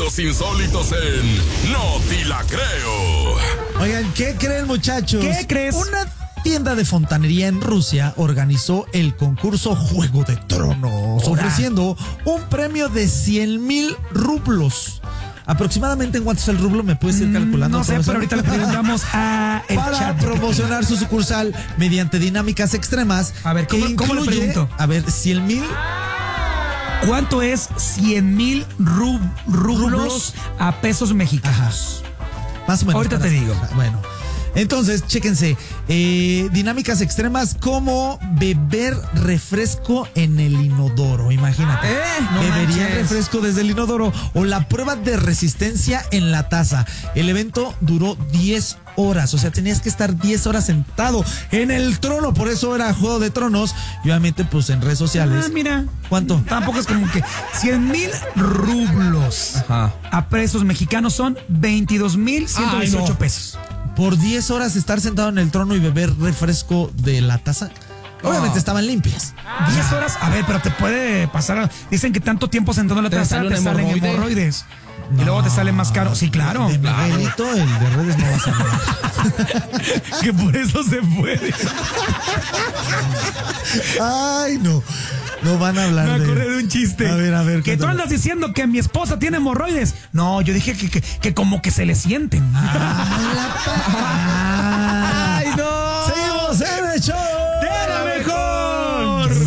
datos insólitos en No Te La Creo. Oigan, ¿qué creen, muchachos? ¿Qué crees? Una tienda de fontanería en Rusia organizó el concurso Juego de Tronos, ofreciendo un premio de 100,000 rublos. Aproximadamente, ¿en cuánto es el rublo? ¿Me puedes ir calculando? No sé, pero ahorita le preguntamos a el para chat. Promocionar su sucursal mediante dinámicas extremas. A ver, ¿cómo le pregunto? A ver, 100,000. ¿Cuánto es 100,000 rublos a pesos mexicanos? Ajá. Más o menos. Ahorita te digo. Bueno. Entonces, chéquense, dinámicas extremas como beber refresco en el inodoro, imagínate. Beberían refresco desde el inodoro, o la prueba de resistencia en la taza. El evento duró 10 horas, o sea, tenías que estar 10 horas sentado en el trono, por eso era Juego de Tronos, y obviamente pues en redes sociales. Mira. ¿Cuánto? Tampoco es como que 100,000 rublos. Ajá. A pesos mexicanos son 22,118 pesos. Por 10 horas estar sentado en el trono y beber refresco de la taza. Obviamente estaban limpias. 10 horas, a ver, pero te puede pasar. Dicen que tanto tiempo sentado en la taza te salen hemorroides. No. Y luego te sale más caro. Sí, claro. De Miguelito, el de redes no va a salir. Que por eso se puede. Ay, no. No van a hablar. Me acordé de un chiste. A ver. Que tú andas diciendo que mi esposa tiene hemorroides. No, yo dije que como que se le sienten. ¡Ay, no! ¡Seguimos en el show!